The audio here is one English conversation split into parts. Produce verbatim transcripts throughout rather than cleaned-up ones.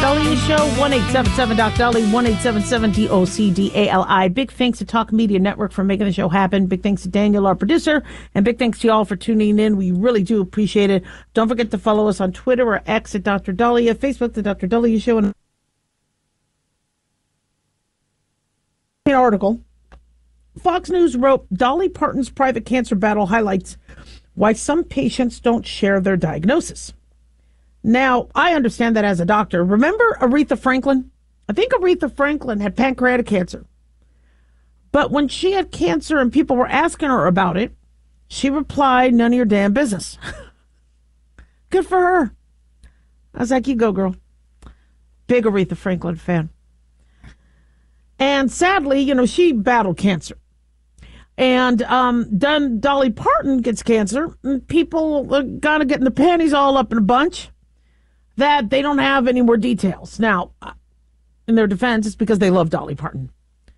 Dahlia Show, one eight seven seven Doc Dali, one eight seven seven D O C D A L I. Big thanks to Talk Media Network for making the show happen. Big thanks to Daniel, our producer, and big thanks to y'all for tuning in. We really do appreciate it. Don't forget to follow us on Twitter or X at Doctor Dahlia, Facebook, The Doctor Dahlia Show, and an article. Fox News wrote, Dolly Parton's private cancer battle highlights why some patients don't share their diagnosis. Now, I understand that as a doctor. Remember Aretha Franklin? I think Aretha Franklin had pancreatic cancer. But when she had cancer and people were asking her about it, she replied, none of your damn business. Good for her. I was like, you go, girl. Big Aretha Franklin fan. And sadly, you know, she battled cancer. And um, then Dolly Parton gets cancer, and people are kind of getting the panties all up in a bunch that they don't have any more details. Now, in their defense, it's because they love Dolly Parton.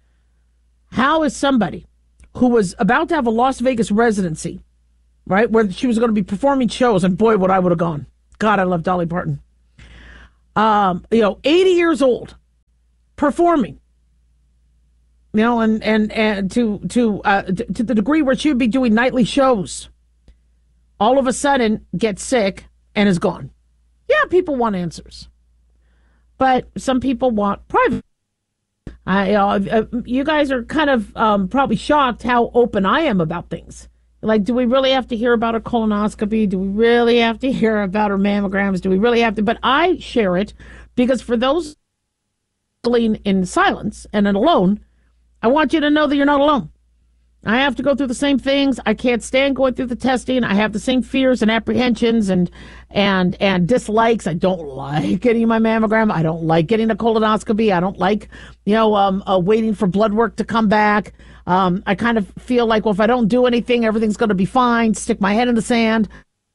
How is somebody who was about to have a Las Vegas residency, right, where she was going to be performing shows, and boy, would I would have gone. God, I love Dolly Parton. Um, you know, eighty years old, performing. You know, and and and to to uh, to the degree where she would be doing nightly shows, all of a sudden gets sick and is gone. Yeah, people want answers, but some people want private. I, uh, you guys are kind of um, probably shocked how open I am about things. Like, do we really have to hear about her colonoscopy? Do we really have to hear about her mammograms? Do we really have to? But I share it because for those in silence and alone, I want you to know that you're not alone. I have to go through the same things. I can't stand going through the testing. I have the same fears and apprehensions and and and dislikes. I don't like getting my mammogram. I don't like getting a colonoscopy. I don't like, you know, um, uh, waiting for blood work to come back. Um, I kind of feel like, well, if I don't do anything, everything's going to be fine. Stick my head in the sand.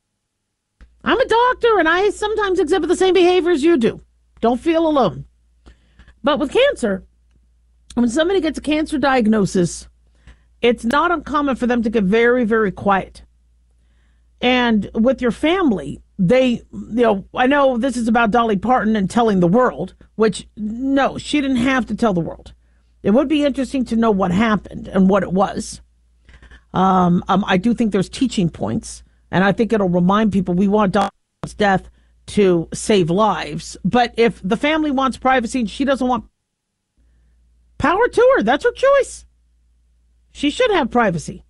I'm a doctor, and I sometimes exhibit the same behaviors you do. Don't feel alone. But with cancer, when somebody gets a cancer diagnosis, it's not uncommon for them to get very, very quiet. And with your family, they, you know, I know this is about Dolly Parton and telling the world, which, no, she didn't have to tell the world. It would be interesting to know what happened and what it was. Um, um, I do think there's teaching points, and I think it'll remind people we want Dolly's death to save lives. But if the family wants privacy and she doesn't want, power to her. That's her choice. She should have privacy.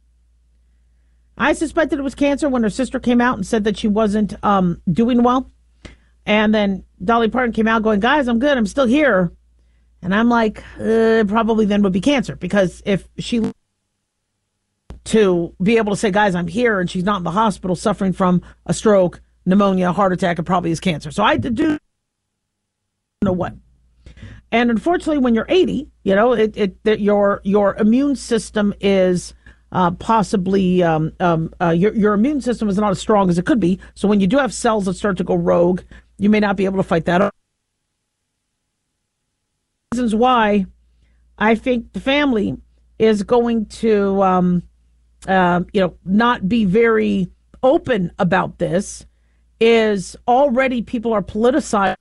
I suspected it was cancer when her sister came out and said that she wasn't um, doing well. And then Dolly Parton came out going, guys, I'm good. I'm still here. And I'm like, uh, probably then would be cancer. Because if she to be able to say, guys, I'm here, and she's not in the hospital suffering from a stroke, pneumonia, heart attack, it probably is cancer. So I do know what. And unfortunately, when you're eighty, you know, it, it that your your immune system is uh, possibly um, um, uh, your your immune system is not as strong as it could be. So when you do have cells that start to go rogue, you may not be able to fight that off. Reasons why I think the family is going to, um, uh, you know, not be very open about this is already people are politicized.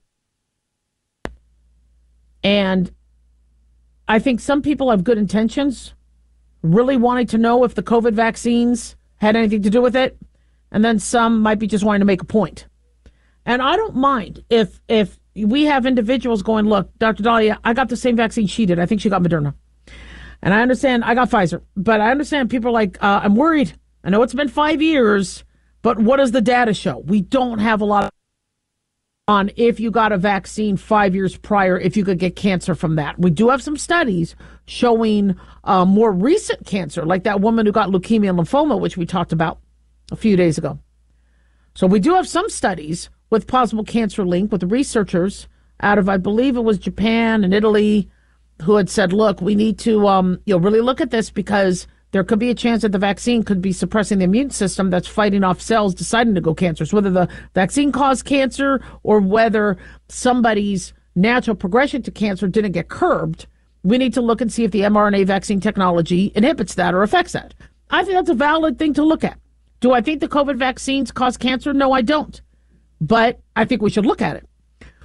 And I think some people have good intentions, really wanting to know if the COVID vaccines had anything to do with it. And then some might be just wanting to make a point. And I don't mind if if we have individuals going, look, Doctor Dahlia, I got the same vaccine she did. I think she got Moderna. And I understand I got Pfizer. But I understand people are like, uh, I'm worried. I know it's been five years, but what does the data show? We don't have a lot of on if you got a vaccine five years prior, if you could get cancer from that. We do have some studies showing uh, more recent cancer, like that woman who got leukemia and lymphoma, which we talked about a few days ago. So we do have some studies with possible cancer link with researchers out of, I believe it was Japan and Italy, who had said, look, we need to um, you know, really look at this because there could be a chance that the vaccine could be suppressing the immune system that's fighting off cells deciding to go cancerous, whether the vaccine caused cancer or whether somebody's natural progression to cancer didn't get curbed. We need to look and see if the mRNA vaccine technology inhibits that or affects that. I think that's a valid thing to look at. Do I think the COVID vaccines cause cancer? No, I don't. But I think we should look at it.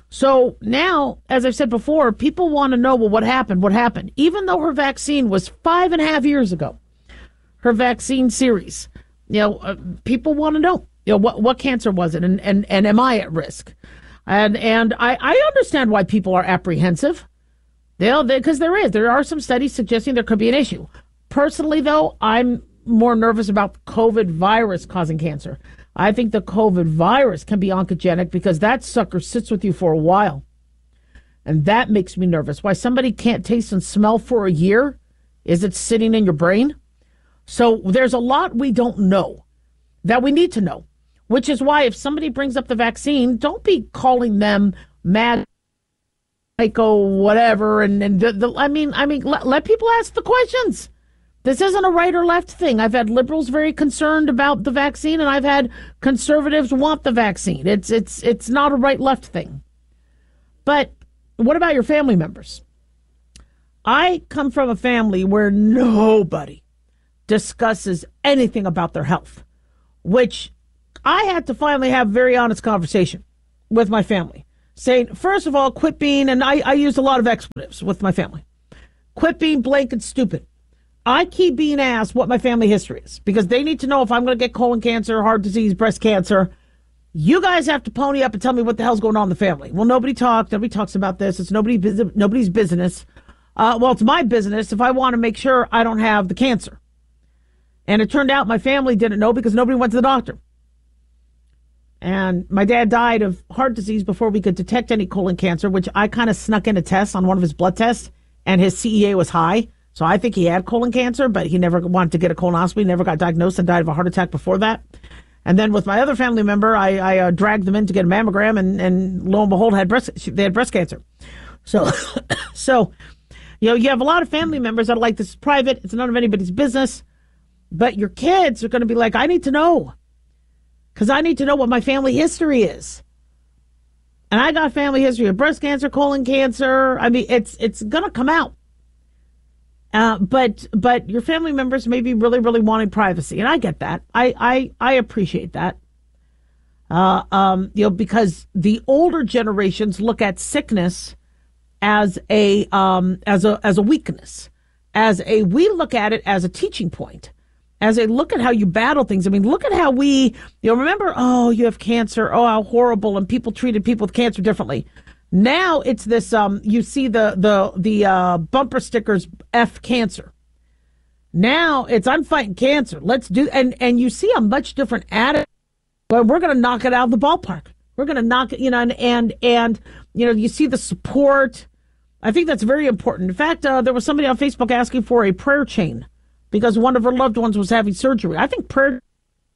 So now, as I've said before, people want to know, well, what happened? What happened? Even though her vaccine was five and a half years ago, her vaccine series, you know, uh, people want to know, you know, what, what cancer was it? And, and, and am I at risk? And, and I, I understand why people are apprehensive. They'll, because there is, there are some studies suggesting there could be an issue. Personally, though, I'm more nervous about the COVID virus causing cancer. I think the COVID virus can be oncogenic because that sucker sits with you for a while. And that makes me nervous. Why somebody can't taste and smell for a year? Is it sitting in your brain? So there's a lot we don't know that we need to know, which is why if somebody brings up the vaccine, don't be calling them mad, psycho, whatever. And, and the, the, I mean, I mean, let, let people ask the questions. This isn't a right or left thing. I've had liberals very concerned about the vaccine, and I've had conservatives want the vaccine. It's it's it's not a right left thing. But what about your family members? I come from a family where nobody discusses anything about their health, which I had to finally have a very honest conversation with my family, saying, first of all, quit being, and I, I used a lot of expletives with my family, quit being blank and stupid. I keep being asked what my family history is because they need to know if I'm going to get colon cancer, heart disease, breast cancer. You guys have to pony up and tell me what the hell's going on in the family. Well, nobody talks. Nobody talks about this. It's nobody, nobody's business. Uh, well, it's my business if I want to make sure I don't have the cancer. And it turned out my family didn't know because nobody went to the doctor. And my dad died of heart disease before we could detect any colon cancer, which I kind of snuck in a test on one of his blood tests, and his C E A was high. So I think he had colon cancer, but he never wanted to get a colonoscopy, never got diagnosed, and died of a heart attack before that. And then with my other family member, I, I uh, dragged them in to get a mammogram, and, and lo and behold, had breast, they had breast cancer. So, so, you know, you have a lot of family members that are like, this is private, it's none of anybody's business. But your kids are going to be like, I need to know, because I need to know what my family history is. And I got family history of breast cancer, colon cancer. I mean, it's it's going to come out. Uh, but but your family members may be really, really wanting privacy. And I get that. I, I, I appreciate that. Uh, um, you know, because the older generations look at sickness as a um, as a as a weakness, as a we look at it as a teaching point, as a look at how you battle things. I mean, look at how we, you know, remember, oh, you have cancer, oh, how horrible, and people treated people with cancer differently. Now it's this, um, you see the, the, the, uh, bumper stickers, F cancer. Now it's, I'm fighting cancer. Let's do, and, and you see a much different attitude. Well, we're going to knock it out of the ballpark. We're going to knock it, you know, and, and, and, you know, you see the support. I think that's very important. In fact, uh, there was somebody on Facebook asking for a prayer chain because one of her loved ones was having surgery. I think prayer is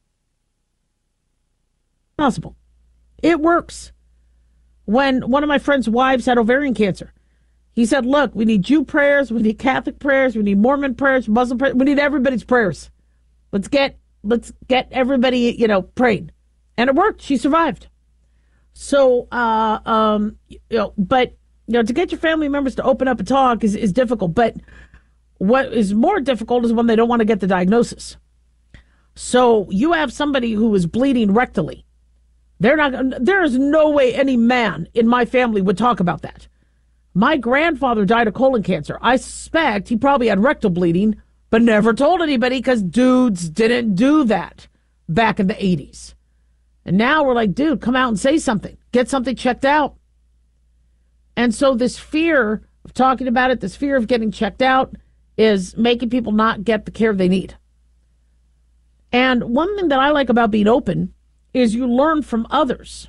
possible. It works. When one of my friend's wives had ovarian cancer, he said, look, we need Jew prayers, we need Catholic prayers, we need Mormon prayers, Muslim prayers, we need everybody's prayers. Let's get let's get everybody, you know, praying. And it worked. She survived. So, uh, um, you know, but, you know, to get your family members to open up and talk is, is difficult. But what is more difficult is when they don't want to get the diagnosis. So you have somebody who is bleeding rectally. They're not. There is no way any man in my family would talk about that. My grandfather died of colon cancer. I suspect he probably had rectal bleeding, but never told anybody because dudes didn't do that back in the eighties. And now we're like, dude, come out and say something. Get something checked out. And so this fear of talking about it, this fear of getting checked out is making people not get the care they need. And one thing that I like about being open is you learn from others.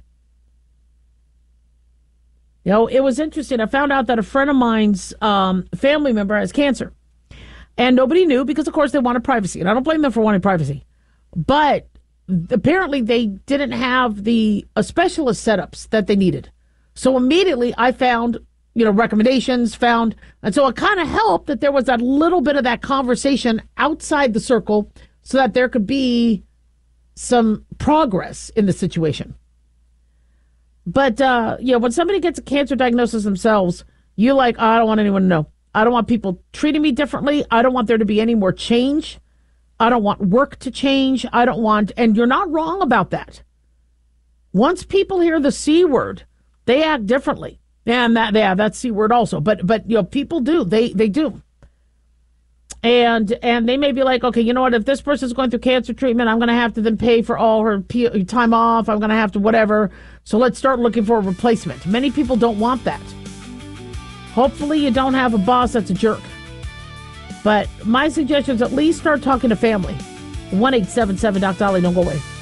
You know, it was interesting. I found out that a friend of mine's um, family member has cancer. And nobody knew because, of course, they wanted privacy. And I don't blame them for wanting privacy. But apparently they didn't have the uh, specialist setups that they needed. So immediately I found, you know, recommendations, found. And so it kind of helped that there was that little bit of that conversation outside the circle so that there could be some progress in the situation. But, uh, you know, when somebody gets a cancer diagnosis themselves, you're like, oh, I don't want anyone to know. I don't want people treating me differently. I don't want there to be any more change. I don't want work to change. I don't want, and you're not wrong about that. Once people hear the C word, They act differently. And that, yeah, that's C word also. But, but, you know, people do. They, they do. And, and they may be like, okay, you know what? If this person's going through cancer treatment, I'm going to have to then pay for all her P- time off. I'm going to have to whatever. So let's start looking for a replacement. Many people don't want that. Hopefully you don't have a boss that's a jerk. But my suggestion is at least start talking to family. one eight seven seven Doc Dolly. Don't go away.